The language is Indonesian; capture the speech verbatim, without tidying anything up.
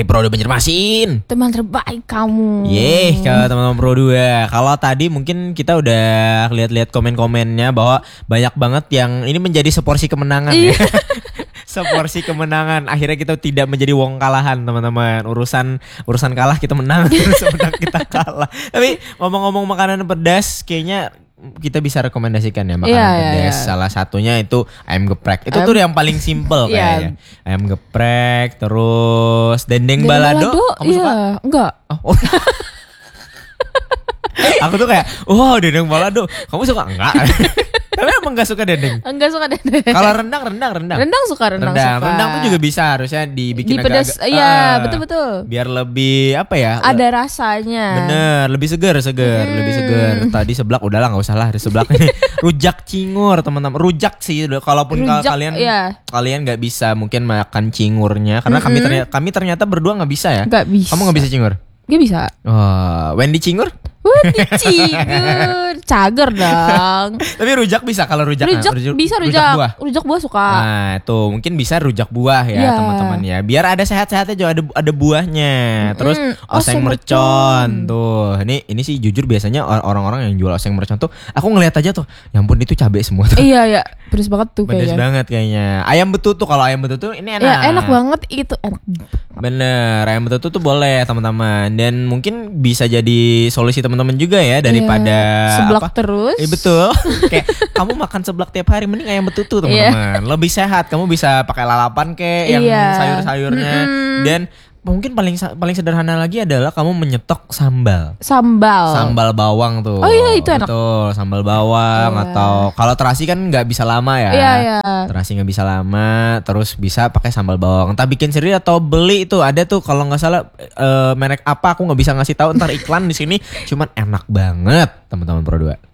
dari Pro dua Banjarmasin. Teman terbaik kamu. Yeay, ke teman-teman Pro dua. Kalau tadi mungkin kita udah lihat-lihat komen-komennya bahwa banyak banget yang ini menjadi seporsi kemenangan ya. Seporsi kemenangan. Akhirnya kita tidak menjadi wong kalahan, teman-teman. Urusan urusan kalah kita menang, urusan menang kita kalah. Tapi ngomong-ngomong makanan pedas, kayaknya kita bisa rekomendasikan ya makanan yeah, pedas. Yeah, yeah. Salah satunya itu ayam geprek. Itu ayam, tuh yang paling simple kayaknya. Yeah. Ayam geprek, terus dendeng, dendeng balado. balado. Kamu iya, suka? Enggak. Oh. Aku tuh kayak, wow, dendeng balado. Kamu suka? Enggak. Tapi emang gak suka dendeng? Enggak suka dendeng. Kalau rendang, rendang, rendang. Rendang suka, rendang, rendang suka. Rendang tuh juga bisa harusnya dibikin di pedas, agak-agak. Iya, uh, betul-betul. Biar lebih apa ya? Ada rasanya. Bener, lebih seger, seger, hmm. lebih seger. Tadi seblak udahlah nggak usah lah, ada seblak ini. Rujak cingur, teman-teman. Rujak sih, kalaupun Rujak, kalian iya. kalian nggak bisa mungkin makan cingurnya, karena mm-hmm. kami ternyata kami ternyata berdua nggak bisa ya. Nggak bisa. Kamu nggak bisa cingur? Nggak bisa. Oh, Wendy cingur? Wendy cingur, cager dong. Tapi rujak bisa kalau rujak. Rujak, nah, rujak bisa rujak. Rujak buah. Rujak buah suka. Nah, tuh mungkin bisa rujak buah ya yeah. teman-teman ya. Biar ada sehat-sehatnya juga ada ada buahnya. Terus mm, oseng, oseng mercon tuh. Ini ini sih jujur biasanya orang-orang yang jual oseng mercon tuh aku ngelihat aja tuh, ya ampun itu cabai semua tuh. Iya ya, pedes banget tuh kayaknya. Pedes banget kayaknya. Ayam betutu, kalau ayam betutu ini enak. Ya, enak banget itu, enak. Bener, ayam betutu tuh boleh teman-teman. Dan mungkin bisa jadi solusi teman-teman juga ya daripada yeah. seblak apa? terus. Iya betul. Kayak kamu makan seblak tiap hari, mending ayam betutu teman-teman. Yeah. Lebih sehat. Kamu bisa pakai lalapan kayak yang yeah. sayur-sayurnya. Mm-hmm. Dan mungkin paling paling sederhana lagi adalah kamu menyetok sambal. Sambal. Sambal bawang tuh. Oh iya itu enak. Betul, sambal bawang yeah. atau kalau terasi kan nggak bisa lama ya. Iya yeah, iya. Yeah. Terasi nggak bisa lama, terus bisa pakai sambal bawang. Entah bikin sendiri atau beli itu ada tuh kalau nggak salah uh, merek apa aku nggak bisa ngasih tahu ntar iklan di sini. Cuman enak banget teman-teman Pro dua.